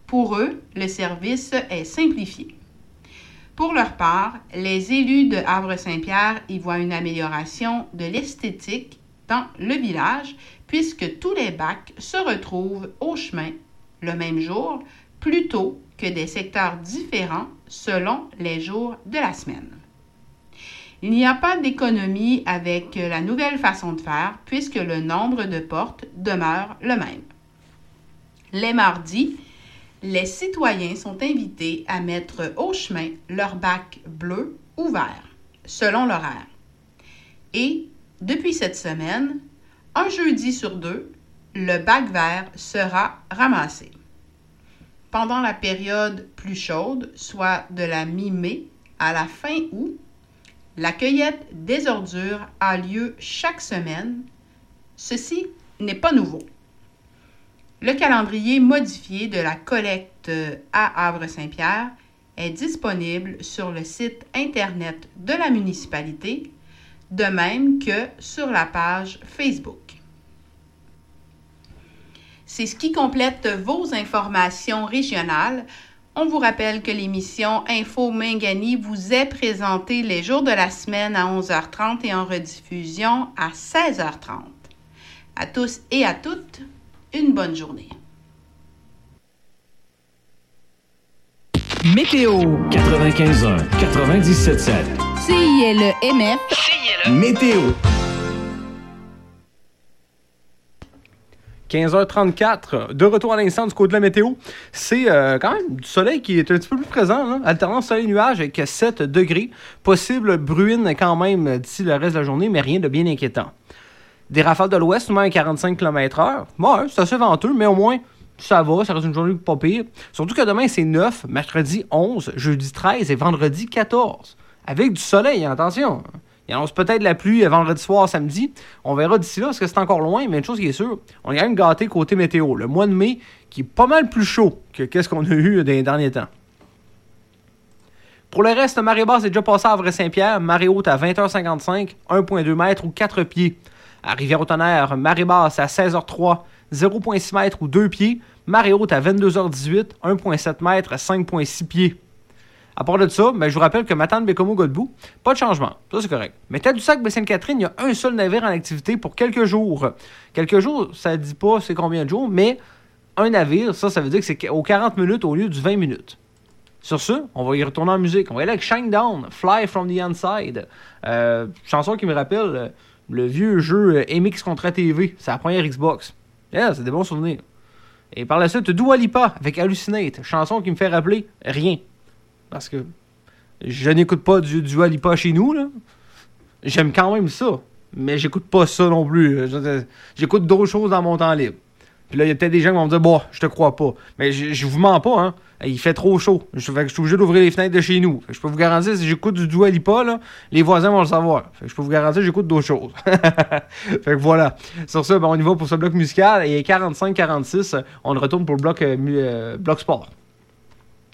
Pour eux, le service est simplifié. Pour leur part, les élus de Havre-Saint-Pierre y voient une amélioration de l'esthétique dans le village puisque tous les bacs se retrouvent au chemin le même jour plutôt que des secteurs différents selon les jours de la semaine. Il n'y a pas d'économie avec la nouvelle façon de faire puisque le nombre de portes demeure le même. Les mardis, les citoyens sont invités à mettre au chemin leur bac bleu ou vert, selon l'horaire. Et, depuis cette semaine, un jeudi sur 2, le bac vert sera ramassé. Pendant la période plus chaude, soit de la mi-mai à la fin août, la cueillette des ordures a lieu chaque semaine. Ceci n'est pas nouveau. Le calendrier modifié de la collecte à Havre-Saint-Pierre est disponible sur le site Internet de la municipalité, de même que sur la page Facebook. C'est ce qui complète vos informations régionales. On vous rappelle que l'émission Info Mingani vous est présentée les jours de la semaine à 11h30 et en rediffusion à 16h30. À tous et à toutes, une bonne journée. Météo 95.1, 97.7. CILE-MF. Météo. 15h34, de retour à l'instant du côté de la météo. C'est quand même du soleil qui est un petit peu plus présent, là. Alternance soleil-nuage avec 7 degrés. Possible bruine quand même d'ici le reste de la journée, mais rien de bien inquiétant. Des rafales de l'ouest, au moins à 45 km/h. Bon, c'est assez venteux, mais au moins, ça va, ça reste une journée pas pire. Surtout que demain, c'est 9, mercredi 11, jeudi 13 et vendredi 14. Avec du soleil, attention. Il annonce peut-être la pluie vendredi soir, samedi. On verra d'ici là, parce que c'est encore loin, mais une chose qui est sûre, on est quand même gâté côté météo. Le mois de mai, qui est pas mal plus chaud que qu'est-ce qu'on a eu dans les derniers temps. Pour le reste, marée basse est déjà passée à Havre-Saint-Pierre. Marée haute à 20h55, 1,2 mètres ou 4 pieds. À Rivière-au-Tonnerre, marée basse à 16h03, 0,6 mètres ou 2 pieds. Marée haute à 22h18, 1,7 mètres, 5,6 pieds. À part de ça, je vous rappelle que Matane-Bécomo-Godbout, pas de changement. Ça, c'est correct. Mais Tadoussac-Baie-Sainte-Catherine, il y a un seul navire en activité pour quelques jours. Quelques jours, ça ne dit pas c'est combien de jours, mais un navire, ça veut dire que c'est aux 40 minutes au lieu du 20 minutes. Sur ce, on va y retourner en musique. On va y aller avec Shinedown, Fly from the Inside. Chanson qui me rappelle le vieux jeu MX contre TV. C'est la première Xbox. Yeah, c'est des bons souvenirs. Et par la suite, Dua Lipa avec Hallucinate. Chanson qui me fait rappeler rien. Parce que je n'écoute pas du Dua Lipa chez nous, là. J'aime quand même ça. Mais j'écoute pas ça non plus. J'écoute d'autres choses dans mon temps libre. Puis là, il y a peut-être des gens qui vont me dire, bon, je te crois pas. Mais je vous mens pas, hein. Il fait trop chaud. Je suis obligé d'ouvrir les fenêtres de chez nous. Je peux vous garantir, si j'écoute du Dua Lipa, là, les voisins vont le savoir. Je peux vous garantir que j'écoute d'autres choses. Fait que voilà. Sur ça, on y va pour ce bloc musical. Et 45-46, on retourne pour le bloc sport.